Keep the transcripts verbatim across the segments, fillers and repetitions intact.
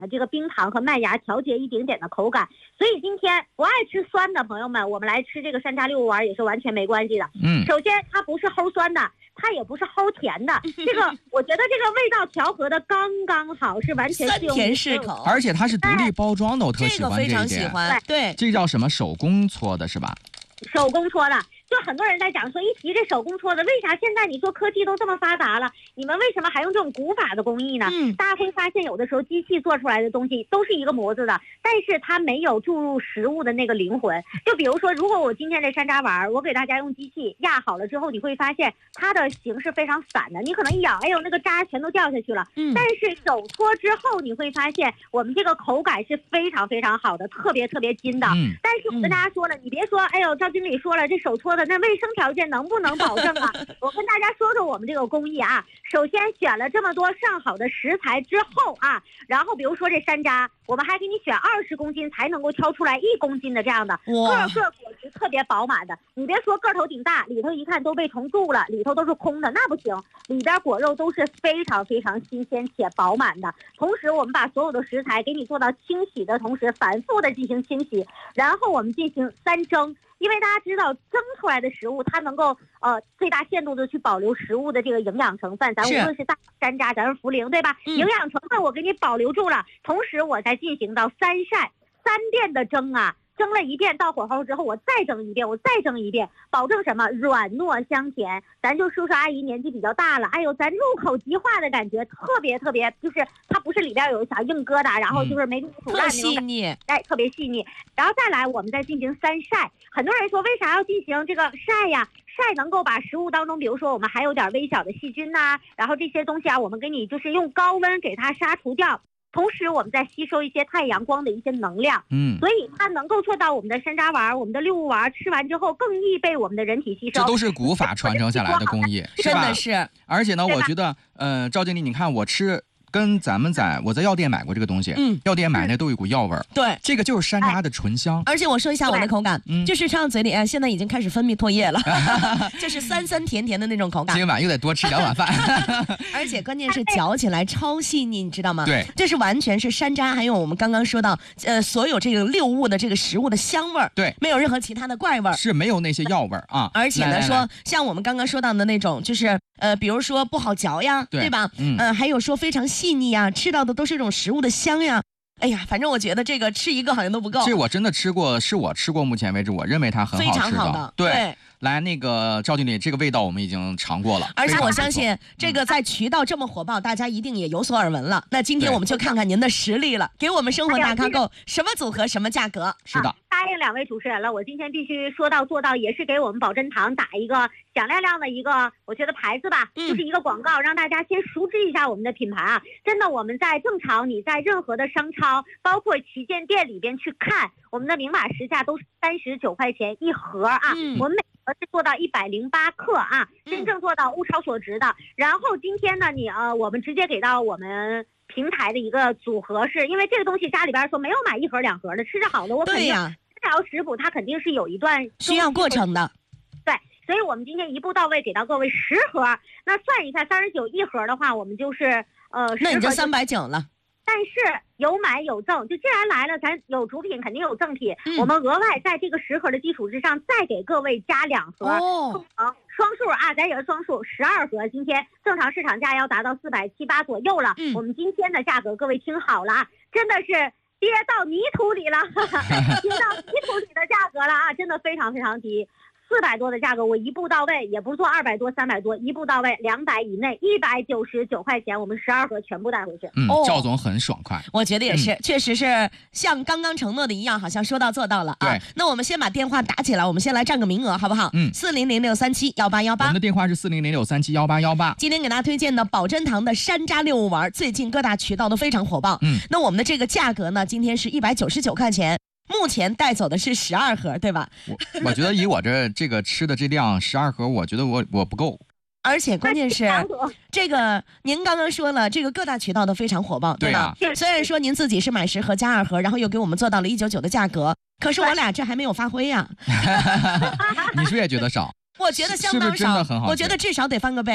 这个冰糖和麦芽调节一点点的口感。所以今天不爱吃酸的朋友们，我们来吃这个山楂六物丸也是完全没关系的。 嗯， 首先它不是齁酸的，它也不是齁甜的，这个我觉得这个味道调和的刚刚好，是完全三甜适口， 而且它是独立包装的，我特喜欢这一点。 这个非常喜欢，对， 这叫什么手工搓的是吧？ 手工搓的。就很多人在讲说，一提这手工搓的，为啥现在你说科技都这么发达了，你们为什么还用这种古法的工艺呢？ 嗯， 大家会发现有的时候机器做出来的东西都是一个模子的，但是它没有注入食物的那个灵魂。就比如说，如果我今天这山楂丸，我给大家用机器压好了之后，你会发现它的形是非常散的，你可能一咬，哎呦，那个渣全都掉下去了。 嗯， 但是手搓之后，你会发现我们这个口感是非常非常好的，特别特别筋道。 嗯， 但是我跟大家说了，你别说，哎呦，赵经理说了，这手搓的那卫生条件能不能保证啊？我跟大家说说我们这个工艺啊。首先选了这么多上好的食材之后啊，然后比如说这山楂，我们还给你选二十公斤才能够挑出来一公斤的这样的，个个果实特别饱满的。你别说个头挺大，里头一看都被虫蛀了，里头都是空的，那不行，里边果肉都是非常非常新鲜且饱满的。同时我们把所有的食材给你做到清洗的同时，反复的进行清洗，然后我们进行三蒸。因为大家知道蒸出来的食物它能够呃最大限度的去保留食物的这个营养成分，咱无论是大山楂咱是茯苓对吧、嗯、营养成分我给你保留住了，同时我再进行到三晒三遍的蒸啊，蒸了一遍到火候之后我再蒸一遍，我再蒸一遍，保证什么软糯香甜。咱就叔叔阿姨年纪比较大了，哎呦咱入口即化的感觉，特别特别，就是它不是里边有小硬疙瘩，然后就是没煮烂那种， 细腻， 哎，特别细腻。然后再来我们再进行三晒。很多人说为啥要进行这个晒呀？晒能够把食物当中，比如说我们还有点微小的细菌呐、啊，然后这些东西啊，我们给你就是用高温给它杀除掉。同时我们再吸收一些太阳光的一些能量， 嗯， 所以它能够做到我们的山楂丸、我们的六物丸吃完之后更易被我们的人体吸收。 这都是古法传承下来的工艺， 真的是。 而且呢，我觉得，呃，赵经理，你看我吃。跟咱们在我在药店买过这个东西，嗯，药店买那都有一股药味儿， 对， 这个就是山楂的醇香。 而且我说一下我的口感， 嗯， 就是吃到嘴里，现在已经开始分泌唾液了，就是酸酸甜甜的那种口感。 今晚又得多吃两碗饭， 而且关键是嚼起来超细腻，你知道吗？ 对， 这是完全是山楂，还有我们刚刚说到，呃，所有这个六物的这个食物的香味儿， 对， 没有任何其他的怪味儿， 是没有那些药味儿啊。 而且呢， 来来来说像我们刚刚说到的那种，就是呃，比如说不好嚼呀，对, 对吧？嗯，呃，还有说非常细腻呀，吃到的都是一种食物的香呀。哎呀，反正我觉得这个吃一个好像都不够。 这我真的吃过，是我吃过目前为止我认为它很好吃的。 非常好的， 对。 对来，那个赵经理，这个味道我们已经尝过了， 而且我相信这个在渠道这么火爆，大家一定也有所耳闻了。那今天我们就看看您的实力了，给我们生活大咖够什么组合，什么价格？ 是的， 答应两位主持人了，我今天必须说到做到，也是给我们宝珍堂打一个响亮亮的一个，我觉得牌子吧，嗯、就是一个广告，让大家先熟知一下我们的品牌啊。真的，我们在正常你在任何的商超，包括旗舰店里边去看，我们的明码实价都是三十九块钱一盒啊，嗯、我们每盒是做到一百零八克啊，真正做到物超所值的。嗯、然后今天呢，你呃，我们直接给到我们平台的一个组合是，因为这个东西家里边说没有买一盒两盒的，吃着好的我肯定这条食谱它肯定是有一段需要过程的， 对，所以我们今天一步到位给到各位十盒，那算一下三十九一盒的话，我们就是呃， 那你就三百九了。 但是有买有赠，就既然来了，咱有主品肯定有赠品，嗯、我们额外在这个十盒的基础之上再给各位加两盒， 哦， 双数啊，咱也是双数，十二盒，今天正常市场价要达到四百七八左右了，嗯、我们今天的价格各位听好了啊，真的是跌到泥土里了，跌到泥土里的价格了啊，真的非常非常低。四百多的价格，我一步到位，也不做二百多、三百多，一步到位，两百以内，一百九十九块钱，我们十二盒全部带回去。 嗯，赵总很爽快， 我觉得也是，嗯、确实是像刚刚承诺的一样，好像说到做到了啊。 对， 那我们先把电话打起来，我们先来占个名额，好不好？ 嗯， 四零零六三七幺八幺八， 我们的电话是四零零六三七幺八幺八。 今天给大家推荐的宝珍堂的山楂六物丸，最近各大渠道都非常火爆。嗯，那我们的这个价格呢，今天是一百九十九块钱。目前带走的是十二盒，对吧？ 我我觉得以我这这个吃的这量，十二盒，我觉得我我不够。 而且关键是，这个您刚刚说了，这个各大渠道都非常火爆，对吧？ 对啊、 虽然说您自己是买十盒加二盒，然后又给我们做到了一九九的价格，可是我俩这还没有发挥呀、 啊。你是不是也觉得少？ 我觉得相当少， 是不是真的很好吃？ 我觉得至少得翻个倍。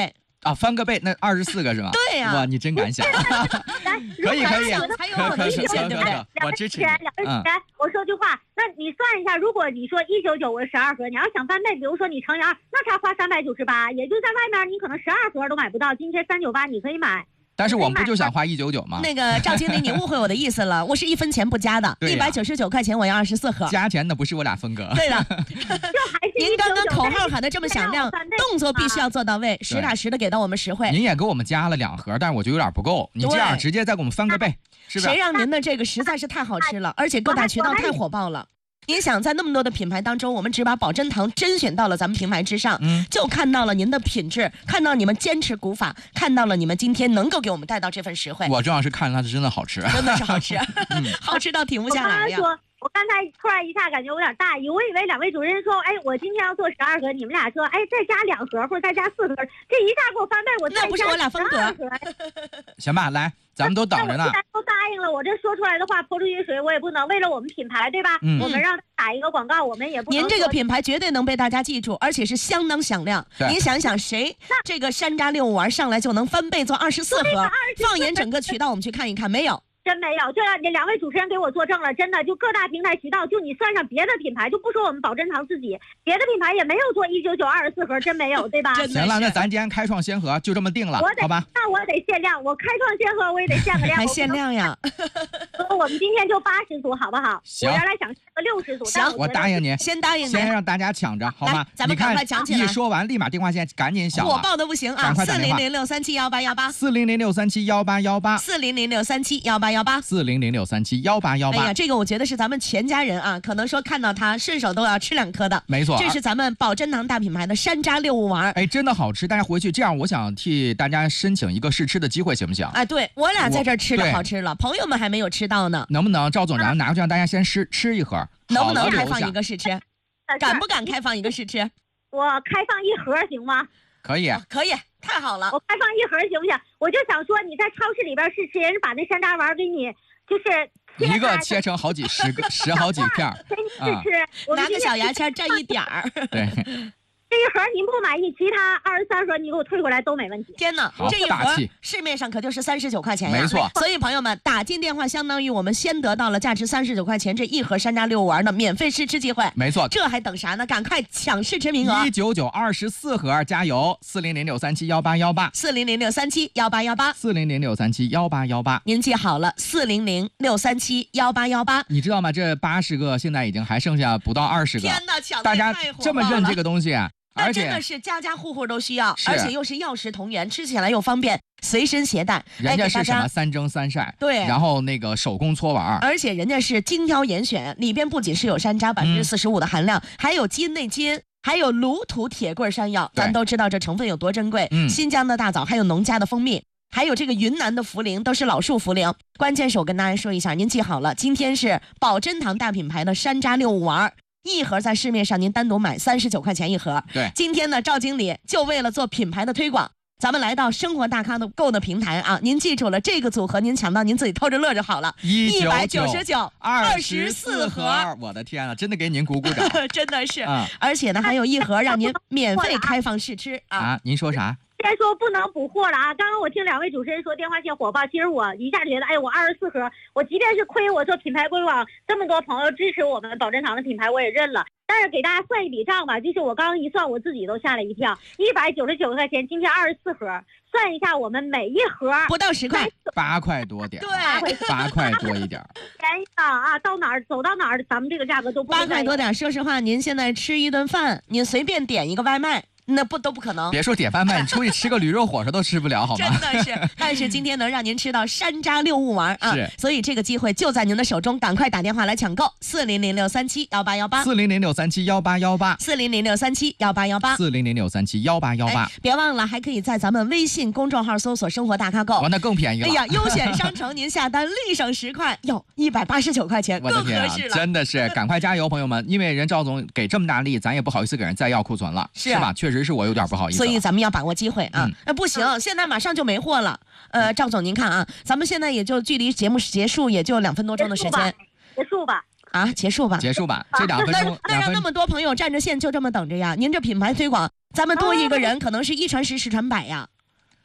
啊，翻个倍，那二十四个是吗？ 对呀、 啊，哇，你真敢想。可以可以，可可是可可可，我支持你。 嗯，我说句话，那你算一下，如果你说一九九我十二盒，你要想翻倍，比如说你乘以二，那才花三百九十八，也就在外面你可能十二盒都买不到，今天三九八你可以买。 但是我们不就想花一九九吗？ 那个赵经理，你误会我的意思了，我是一分钱不加的，一百九十九块钱我要二十四盒。 加钱的不是我俩分割。 对了， 就还是您刚刚口号喊的这么响亮，动作必须要做到位，实打实的给到我们实惠。 您也给我们加了两盒，但是我觉得有点不够，你这样直接再给我们翻个倍，是不是？ 谁让您的这个实在是太好吃了，而且各大渠道太火爆了。您想在那么多的品牌当中，我们只把宝珍堂甄选到了咱们平台之上，嗯，就看到了您的品质，看到你们坚持古法，看到了你们今天能够给我们带到这份实惠。 我重要是看着它是真的好吃， 真的是好吃，嗯、好吃到停不下来呀。 我刚才突然一下感觉有点大意，我以为两位主持人说，哎，我今天要做十二盒，你们俩说，哎，再加两盒或者再加四盒，这一下给我翻倍，我再那不是我俩分割。 行吧，来，咱们都等着呢。 既然都答应了，我这说出来的话泼出去水，我也不能为了我们品牌，对吧？嗯、我们让他打一个广告，我们也不能。 您这个品牌绝对能被大家记住，而且是相当响亮。您想想，谁这个山楂六五丸上来就能翻倍做二十四盒？放眼整个渠道，我们去看一看，没有。 真没有，这你两位主持人给我作证了，真的，就各大平台渠道，就你算上别的品牌，就不说我们宝珍堂自己，别的品牌也没有做一九九二十四盒，真没有，对吧？ 行了，那咱今天开创先河，就这么定了，好吧？ 那我得限量，我开创先河，我也得限个量， 还限量呀？ 我们今天就八十组，好不好？ 行， 我原来想限个六十组， 行，我答应您， 先答应您， 先让大家抢着，好吗？ 咱们赶快抢起来！ 一说完，立马电话线赶紧响， 火爆的不行啊！四零零六三七幺八幺八， 四零零六三七幺八幺八， 四零零六三七幺八幺八， 四零零六三七幺八幺八。 哎呀，这个我觉得是咱们全家人啊，可能说看到它顺手都要吃两颗的。 没错， 这是咱们宝珍堂大品牌的山楂六五丸。 哎，真的好吃，大家回去这样，我想替大家申请一个试吃的机会，行不行？ 哎，对我俩在这儿吃的好吃了，朋友们还没有吃到呢。 能不能赵总，然后拿过去让大家先吃吃一盒？ 能不能开放一个试吃？敢不敢开放一个试吃？ 我开放一盒行吗？ 可以， 可以，太好了。 我开放一盒行不行？我就想说，你在超市里边试吃，人家把那山楂丸给你，就是一个切成好几十个、十好几片， 给你试吃， 拿个小牙签蘸一点儿。 对。 这一盒您不满意，其他二十三盒你给我退回来都没问题。 天哪，这一盒市面上可就是三十九块钱呀！ 没错， 所以朋友们打进电话，相当于我们先得到了价值三十九块钱这一盒山楂六五丸的免费试吃机会。 没错， 这还等啥呢？赶快抢试吃名额！ 一九九二十四盒，加油！四零零六三七幺八幺八， 四零零六三七幺八幺八， 四零零六三七幺八幺八。 您记好了，四零零六三七幺八幺八。 你知道吗？这八十个现在已经还剩下不到二十个。 天哪，抢大家这么认这个东西啊！ 而且真的是家家户户都需要，而且又是药食同源，吃起来又方便，随身携带。 人家是什么三蒸三晒， 对， 然后那个手工搓丸， 而且人家是精挑严选，里边不仅是有山楂百分之四十五的含量，还有基因内基因，还有卤土铁棍山药，咱都知道这成分有多珍贵。嗯，新疆的大枣，还有农家的蜂蜜，还有这个云南的茯苓，都是老树茯苓。关键是我跟大家说一下，您记好了，今天是宝珍堂大品牌的山楂六五丸。一盒在市面上您单独买三十九块钱一盒。 对， 今天呢，赵经理就为了做品牌的推广，咱们来到生活大咖的购的平台啊，您记住了这个组合，您抢到您自己偷着乐就好了。 一百九十九， 二十四盒，我的天啊，真的给您鼓鼓掌， 真的是。嗯，而且呢，还有一盒让您免费开放试吃啊。 啊，您说啥？ 先说不能补货了啊！刚刚我听两位主持人说电话线火爆，其实我一下觉得，哎，我二十四盒，我即便是亏我做品牌推广，这么多朋友支持我们宝珍堂的品牌，我也认了。但是给大家算一笔账吧，就是我刚刚一算，我自己都吓了一跳，一百九十九块钱，今天二十四盒，算一下我们每一盒不到十块， 八块多点， 对， 八块多一点， 便宜啊啊！到哪儿走到哪儿，咱们这个价格都不八块多点。说实话，您现在吃一顿饭，您随便点一个外卖。那不都不可能， 别说点外卖，你出去吃个驴肉火烧都吃不了，好吗？ 真的是，但是今天能让您吃到山楂六五丸啊， 是， 所以这个机会就在您的手中，赶快打电话来抢购，四零零六三七幺八幺八， 四零零六三七幺八幺八， 四零零六三七幺八幺八， 四零零六三七幺八幺八。 别忘了，还可以在咱们微信公众号搜索“生活大咖购”， 哇，那更便宜了。 哎呀，优选商城您下单立省十块，哟，一百八十九块钱，更合适了。 真的是，赶快加油，朋友们！因为人赵总给这么大力，咱也不好意思给人再要库存了， 是吧？确实是我有点不好意思。 所以咱们要把握机会啊！呃、嗯，不行，现在马上就没货了。呃，赵总您看啊，咱们现在也就距离节目结束也就两分多钟的时间， 结束吧。 啊，结束吧， 结束吧，这两分钟， 那那让那么多朋友占着线就这么等着呀？您这品牌推广，咱们多一个人可能是一传十，十传百呀。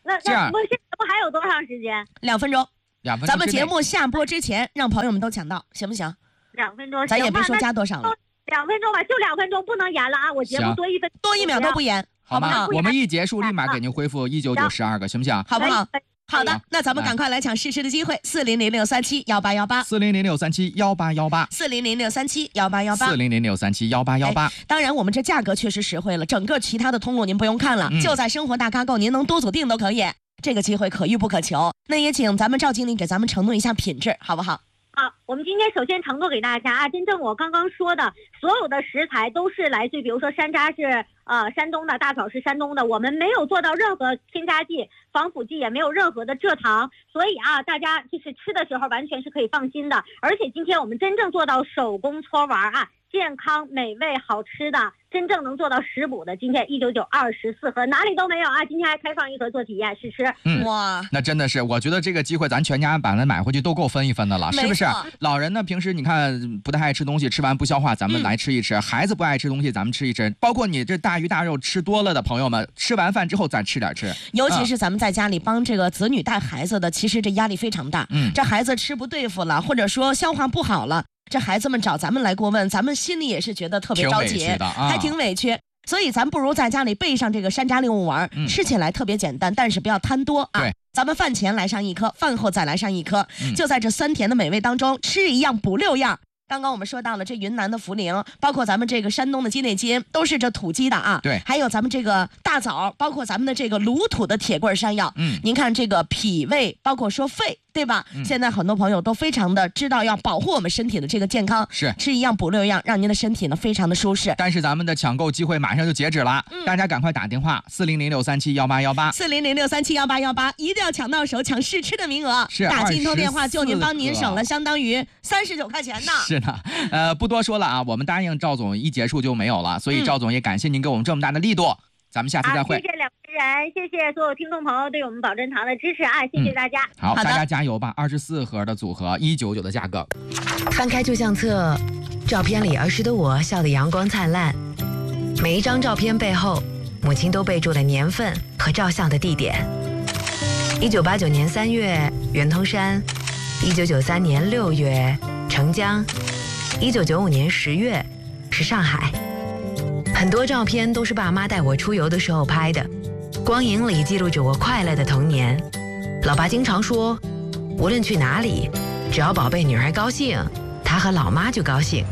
那那我现在不还有多长时间？ 两分钟。 两分钟。 咱们节目下播之前，让朋友们都抢到，行不行？ 两分钟， 咱也别说加多少了。 两分钟吧，就两分钟，不能延了啊！我节目多一分多一秒都不延， 好吗？我们一结束立马给您恢复一九九十二个，行不行？ 好不好？好的，那咱们赶快来抢试吃的机会，四零零六三七幺八幺八， 四零零六三七幺八幺八， 四零零六三七幺八幺八， 四零零六三七幺八幺八。 当然，我们这价格确实实惠了，整个其他的通路您不用看了，嗯、就在生活大咖购，您能多组订都可以。这个机会可遇不可求，那也请咱们赵经理给咱们承诺一下品质，好不好？ 好，我们今天首先承诺给大家啊，真正我刚刚说的所有的食材都是来自于，比如说山楂是呃山东的，大枣是山东的，我们没有做到任何添加剂、防腐剂，也没有任何的蔗糖，所以啊，大家就是吃的时候完全是可以放心的。而且今天我们真正做到手工搓丸啊，健康、美味、好吃的，真正能做到食补的，今天一九九二十四盒，哪里都没有啊！今天还开放一盒做体验试吃。 嗯，哇，那真的是，我觉得这个机会咱全家把它买回去都够分一分的了，是不是？老人呢，平时你看不太爱吃东西，吃完不消化，咱们来吃一吃；嗯、孩子不爱吃东西，咱们吃一吃。包括你这大鱼大肉吃多了的朋友们，吃完饭之后咱吃点吃。 尤其是咱们在家里帮这个子女带孩子的，其实这压力非常大。嗯，这孩子吃不对付了，或者说消化不好了。这孩子们找咱们来过问，咱们心里也是觉得特别着急， 啊、 还挺委屈。所以咱不如在家里备上这个山楂六物丸，嗯、吃起来特别简单，但是不要贪多啊。 对， 咱们饭前来上一颗，饭后再来上一颗，嗯、就在这酸甜的美味当中，吃一样补六样。刚刚我们说到了这云南的茯苓，包括咱们这个山东的鸡内金，都是这土鸡的啊。 对， 还有咱们这个大枣，包括咱们的这个鲁土的铁棍山药。嗯，您看这个脾胃，包括说肺，对吧？嗯、现在很多朋友都非常的知道要保护我们身体的这个健康， 是吃一样补六样，让您的身体呢非常的舒适。 但是咱们的抢购机会马上就截止了，嗯、大家赶快打电话四零零六三七幺八幺八， 四零零六三七幺八幺八，一定要抢到手，抢试吃的名额。 是打进一通电话就您帮您省了相当于三十九块钱呢。 是的，呃。不多说了啊，我们答应赵总一结束就没有了，所以赵总也感谢您给我们这么大的力度，嗯、咱们下次再会。 啊、谢谢两位人，谢谢所有听众朋友对我们保真堂的支持啊，谢谢大家。 嗯、好，大家加油吧！二十四盒的组合，一九九的价格。 翻开旧相册，照片里儿时的我笑得阳光灿烂，每一张照片背后，母亲都备注了年份和照相的地点。一九八九年三月，圆通山；一九九三年六月，澄江。一九九五年十月是上海，很多照片都是爸妈带我出游的时候拍的，光影里记录着我快乐的童年。老爸经常说，无论去哪里，只要宝贝女儿高兴，他和老妈就高兴。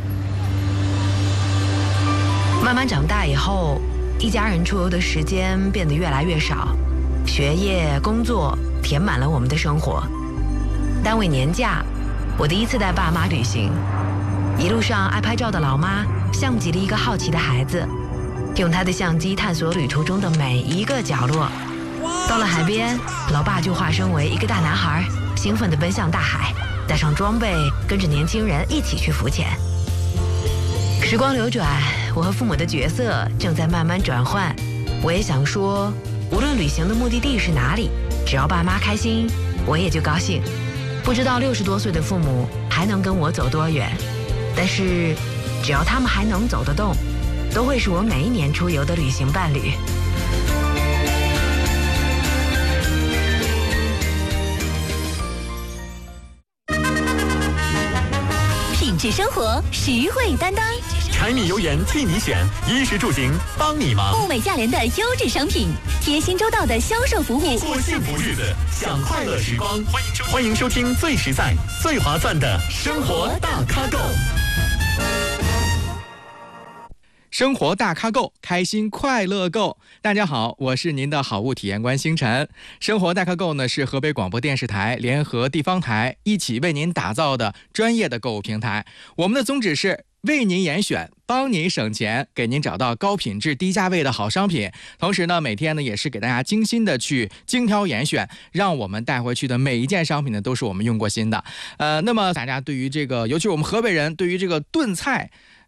慢慢长大以后，一家人出游的时间变得越来越少，学业、工作填满了我们的生活。单位年假，我第一次带爸妈旅行。一路上爱拍照的老妈像极了一个好奇的孩子，用她的相机探索旅途中的每一个角落。到了海边，老爸就化身为一个大男孩，兴奋地奔向大海，带上装备，跟着年轻人一起去浮潜。时光流转，我和父母的角色正在慢慢转换。我也想说，无论旅行的目的地是哪里，只要爸妈开心，我也就高兴。不知道六十多岁的父母还能跟我走多远，但是只要他们还能走得动，都会是我每一年出游的旅行伴侣。 品质生活，实惠担当。 柴米油盐替你选，衣食住行帮你忙。 物美价廉的优质商品，贴心周到的销售服务。 过幸福日子，享快乐时光。欢迎收欢迎收听最实在、最划算的生活大咖购。 生活大咖购，开心快乐购。大家好，我是您的好物体验官星辰。生活大咖购呢是河北广播电视台联合地方台一起为您打造的专业的购物平台。我们的宗旨是为您严选，帮您省钱，给您找到高品质低价位的好商品。同时呢，每天呢也是给大家精心的去精挑严选，让我们带回去的每一件商品呢都是我们用过心的。呃，那么大家对于这个，尤其是我们河北人，对于这个炖菜。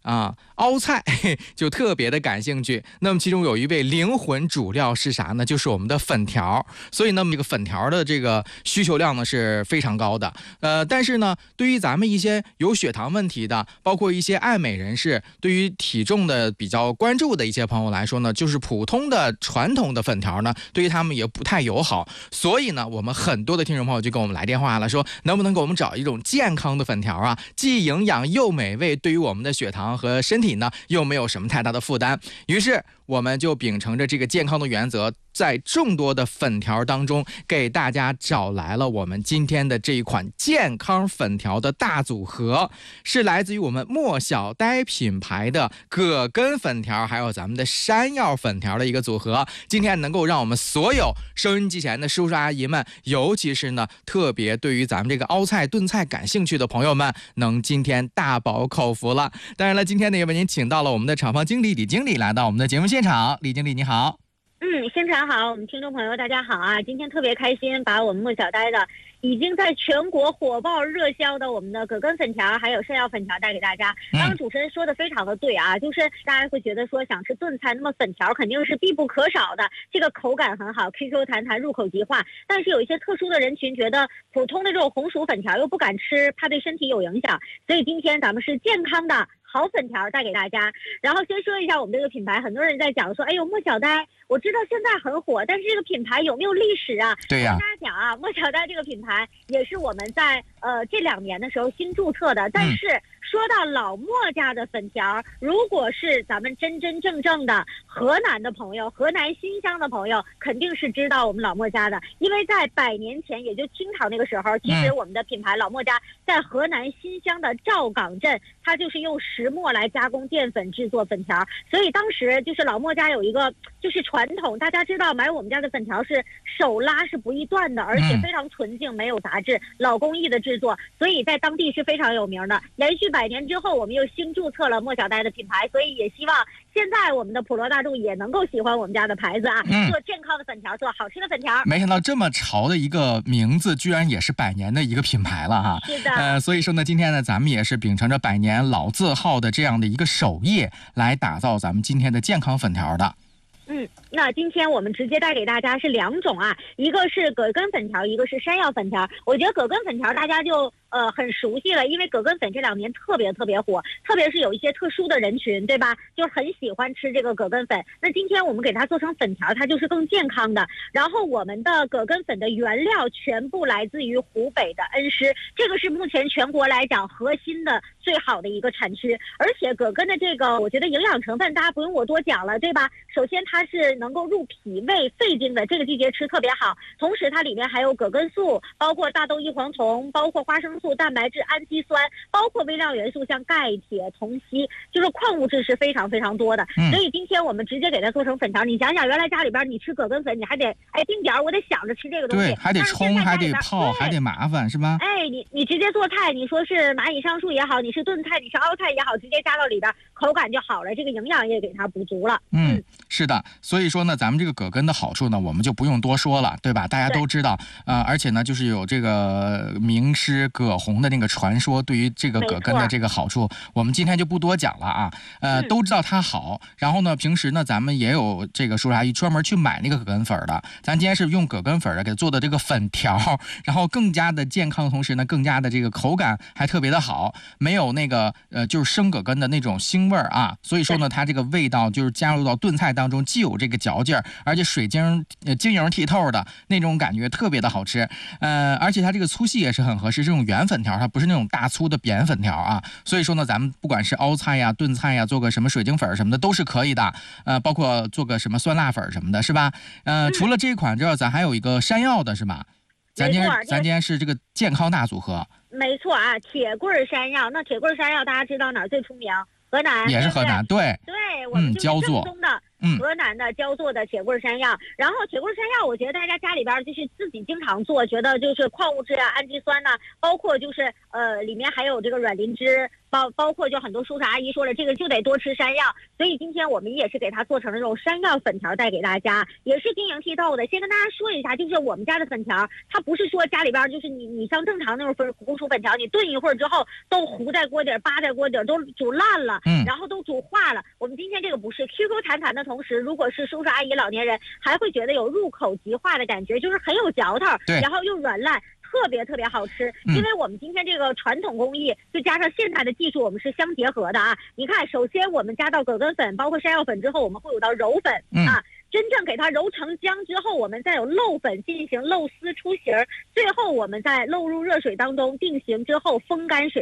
啊，凹菜就特别的感兴趣。那么其中有一位灵魂主料是啥呢？就是我们的粉条。所以呢，这个粉条的这个需求量呢是非常高的。呃，但是呢，对于咱们一些有血糖问题的，包括一些爱美人士，对于体重的比较关注的一些朋友来说呢，就是普通的传统的粉条呢，对于他们也不太友好。所以呢，我们很多的听众朋友就跟我们来电话了，说能不能给我们找一种健康的粉条啊，既营养又美味，对于我们的血糖和身体呢又没有什么太大的负担。于是我们就秉承着这个健康的原则，在众多的粉条当中给大家找来了我们今天的这一款健康粉条的大组合，是来自于我们莫小呆品牌的葛根粉条还有咱们的山药粉条的一个组合。今天能够让我们所有收音机前的叔叔阿姨们，尤其是呢特别对于咱们这个凹菜炖菜感兴趣的朋友们，能今天大饱口福了。当然了，今天呢也为您请到了我们的厂房经理李经理来到我们的节目现场。李经理你好。 嗯，现场好，我们听众朋友大家好啊！今天特别开心，把我们莫小呆的已经在全国火爆热销的我们的葛根粉条还有山药粉条带给大家。刚刚主持人说的非常的对啊，就是大家会觉得说想吃炖菜，那么粉条肯定是必不可少的，这个口感很好 ，Q Q 弹弹，入口即化。但是有一些特殊的人群觉得普通的这种红薯粉条又不敢吃，怕对身体有影响，所以今天咱们是健康的好粉条带给大家。然后先说一下我们这个品牌，很多人在讲说，哎呦莫小呆，我知道现在很火，但是这个品牌有没有历史啊？ 对呀、啊， 跟大家讲啊，莫小呆这个品牌也是我们在呃这两年的时候新注册的，但是。嗯说到老莫家的粉条，如果是咱们真真正正的河南的朋友，河南新乡的朋友，肯定是知道我们老莫家的，因为在百年前，也就清朝那个时候，其实我们的品牌老莫家在河南新乡的赵岗镇，它就是用石磨来加工淀粉制作粉条，所以当时就是老莫家有一个就是传统，大家知道买我们家的粉条是手拉是不易断的，而且非常纯净，没有杂质，老工艺的制作，所以在当地是非常有名的。连续百年之后，我们又新注册了莫小呆的品牌，所以也希望现在我们的普罗大众也能够喜欢我们家的牌子啊，嗯、做健康的粉条，做好吃的粉条。 没想到这么潮的一个名字，居然也是百年的一个品牌了哈。 是的。 呃，所以说呢，今天呢，咱们也是秉承着百年老字号的这样的一个手艺，来打造咱们今天的健康粉条的。 嗯，那今天我们直接带给大家是两种啊，一个是葛根粉条，一个是山药粉条。我觉得葛根粉条大家就呃很熟悉了，因为葛根粉这两年特别特别火，特别是有一些特殊的人群，对吧？就很喜欢吃这个葛根粉。那今天我们给它做成粉条，它就是更健康的。然后我们的葛根粉的原料全部来自于湖北的恩施，这个是目前全国来讲核心的最好的一个产区。而且葛根的这个，我觉得营养成分大家不用我多讲了，对吧？首先它是能够入脾胃肺经的，这个季节吃特别好。同时它里面还有葛根素，包括大豆异黄酮，包括花生素、蛋白质、氨基酸，包括微量元素像钙、铁、铜、硒，就是矿物质是非常非常多的。嗯、所以今天我们直接给它做成粉条。你想想，原来家里边你吃葛根粉，你还得哎定点我得想着吃这个东西， 对，还得冲，还得泡，还得麻烦，是吧？ 哎，你你直接做菜，你说是蚂蚁上树也好，你是炖菜，你是凹菜也好，直接加到里边，口感就好了，这个营养也给它补足了。 嗯，嗯是的。所以说呢，咱们这个葛根的好处呢，我们就不用多说了，对吧？大家都知道，呃，而且呢，就是有这个名师葛洪的那个传说，对于这个葛根的这个好处，我们今天就不多讲了啊。呃，都知道它好。然后呢，平时呢，咱们也有这个叔叔阿姨专门去买那个葛根粉的。咱今天是用葛根粉给做的这个粉条，然后更加的健康，同时呢，更加的这个口感还特别的好，没有那个呃，就是生葛根的那种腥味啊。所以说呢，它这个味道就是加入到炖菜当中，既有这个嚼劲儿，而且水晶呃晶莹剔透的那种感觉特别的好吃。呃，而且它这个粗细也是很合适，这种圆粉条它不是那种大粗的扁粉条啊。所以说呢，咱们不管是凹菜呀、炖菜呀，做个什么水晶粉什么的都是可以的。呃，包括做个什么酸辣粉什么的，是吧？呃，除了这一款之后，咱还有一个山药的，是吧？咱今天咱今天是这个健康大组合。 没错啊，铁棍山药。那铁棍山药大家知道哪儿最出名？河南。 也是河南，对。 对，我们就是正宗的。 嗯， 河南的焦作的铁棍山药，然后铁棍山药，我觉得大家家里边就是自己经常做，觉得就是矿物质啊、氨基酸呐、啊，包括就是呃里面还有这个软磷脂， 包包括就很多叔叔阿姨说了，这个就得多吃山药，所以今天我们也是给它做成了这种山药粉条带给大家，也是晶莹剔透的。先跟大家说一下，就是我们家的粉条，它不是说家里边就是你你像正常那种粉红薯粉条，你炖一会儿之后都糊在锅底儿、扒在锅底儿，都煮烂了，嗯，然后都煮化了。我们今天这个不是 Q Q 弹弹的同时，如果是叔叔阿姨老年人，还会觉得有入口即化的感觉，就是很有嚼头，然后又软烂。特别特别好吃，因为我们今天这个传统工艺就加上现代的技术，我们是相结合的啊。你看，首先我们加到葛根粉，包括山药粉之后，我们会有到揉粉、嗯、啊，真正给它揉成浆之后，我们再有漏粉进行漏丝出形，最后我们再漏入热水当中定型之后风干水。